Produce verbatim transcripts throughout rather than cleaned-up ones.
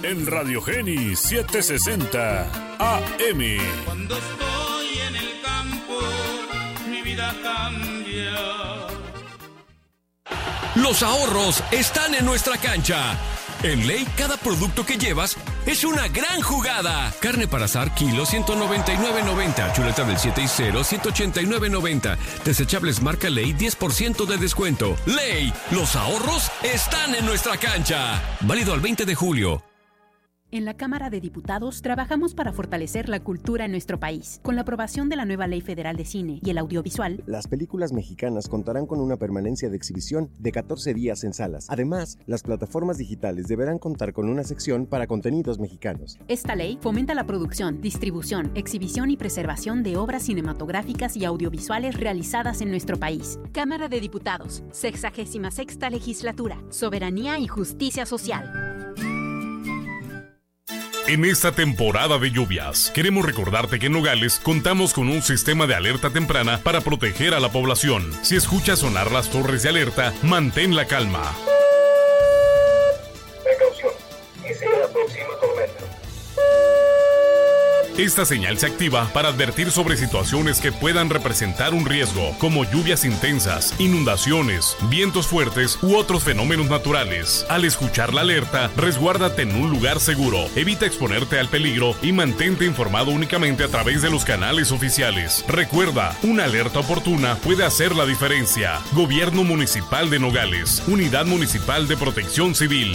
en Radio Geni setecientos sesenta A M. Cuando estoy en el campo, mi vida cambia. Los ahorros están en nuestra cancha. En Ley, cada producto que llevas es una gran jugada. Carne para asar, kilo, ciento noventa y nueve noventa. Chuleta del siete y cero, ciento ochenta y nueve noventa. Desechables marca Ley, diez por ciento de descuento. Ley, los ahorros están en nuestra cancha. Válido al veinte de julio. En la Cámara de Diputados trabajamos para fortalecer la cultura en nuestro país. Con la aprobación de la nueva Ley Federal de Cine y el Audiovisual, las películas mexicanas contarán con una permanencia de exhibición de catorce días en salas. Además, las plataformas digitales deberán contar con una sección para contenidos mexicanos. Esta ley fomenta la producción, distribución, exhibición y preservación de obras cinematográficas y audiovisuales realizadas en nuestro país. Cámara de Diputados, sexagésima sexta Legislatura, Soberanía y Justicia Social. En esta temporada de lluvias, queremos recordarte que en Nogales contamos con un sistema de alerta temprana para proteger a la población. Si escuchas sonar las torres de alerta, mantén la calma. Precaución, que se aproxima tormenta. Esta señal se activa para advertir sobre situaciones que puedan representar un riesgo, como lluvias intensas, inundaciones, vientos fuertes u otros fenómenos naturales. Al escuchar la alerta, resguárdate en un lugar seguro, evita exponerte al peligro y mantente informado únicamente a través de los canales oficiales. Recuerda, una alerta oportuna puede hacer la diferencia. Gobierno Municipal de Nogales, Unidad Municipal de Protección Civil.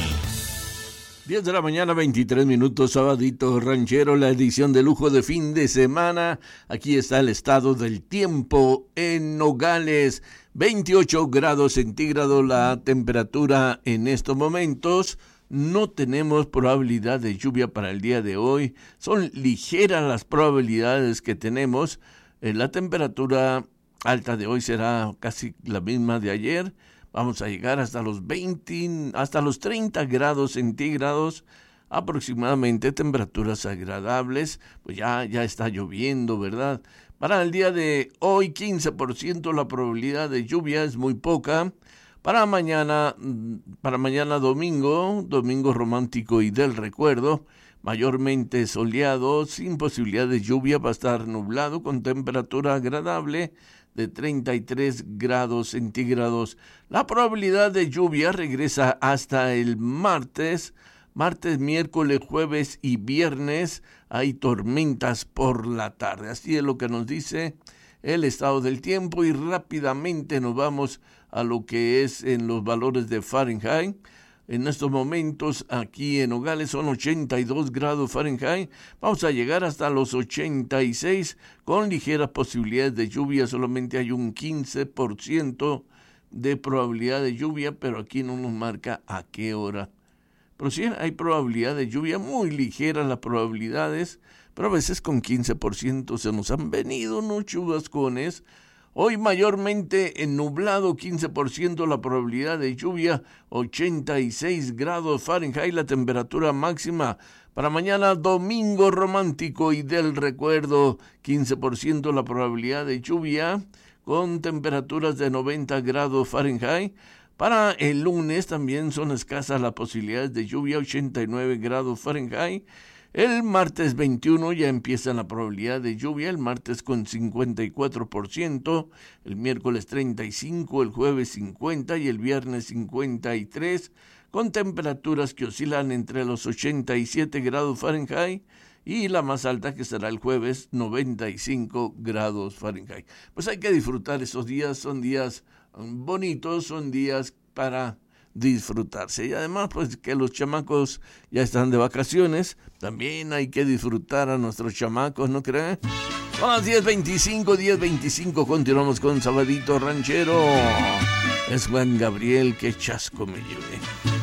diez de la mañana, veintitrés minutos, sabadito ranchero, la edición de lujo de fin de semana. Aquí está el estado del tiempo en Nogales. veintiocho grados centígrados la temperatura en estos momentos. No tenemos probabilidad de lluvia para el día de hoy. Son ligeras las probabilidades que tenemos. La temperatura alta de hoy será casi la misma de ayer. Vamos a llegar hasta los veinte, hasta los treinta grados centígrados, aproximadamente, temperaturas agradables. Pues ya, ya está lloviendo, ¿verdad? Para el día de hoy, quince por ciento la probabilidad de lluvia, es muy poca. Para mañana, para mañana domingo, domingo romántico y del recuerdo, mayormente soleado, sin posibilidad de lluvia, va a estar nublado con temperatura agradable de treinta y tres grados centígrados. La probabilidad de lluvia regresa hasta el martes, martes, miércoles, jueves y viernes. Hay tormentas por la tarde. Así es lo que nos dice el estado del tiempo y rápidamente nos vamos a lo que es en los valores de Fahrenheit. En estos momentos aquí en Nogales son ochenta y dos grados Fahrenheit. Vamos a llegar hasta los ochenta y seis con ligeras posibilidades de lluvia. Solamente hay un quince por ciento de probabilidad de lluvia, pero aquí no nos marca a qué hora. Pero sí hay probabilidad de lluvia, muy ligeras las probabilidades, pero a veces con quince por ciento se nos han venido unos chubascones. Hoy mayormente en nublado, quince por ciento la probabilidad de lluvia, ochenta y seis grados Fahrenheit la temperatura máxima. Para mañana domingo romántico y del recuerdo, quince por ciento la probabilidad de lluvia con temperaturas de noventa grados Fahrenheit. Para el lunes también son escasas las posibilidades de lluvia, ochenta y nueve grados Fahrenheit. El martes veintiuno ya empieza la probabilidad de lluvia, el martes con cincuenta y cuatro por ciento, el miércoles treinta y cinco, el jueves cincuenta y el viernes cincuenta y tres, con temperaturas que oscilan entre los ochenta y siete grados Fahrenheit y la más alta que será el jueves, noventa y cinco grados Fahrenheit. Pues hay que disfrutar esos días, son días bonitos, son días para disfrutarse. Y además, pues que los chamacos ya están de vacaciones, también hay que disfrutar a nuestros chamacos, ¿no creen? Son las diez veinticinco, diez veinticinco, continuamos con Sabadito Ranchero. Es Juan Gabriel, que chasco me llevé.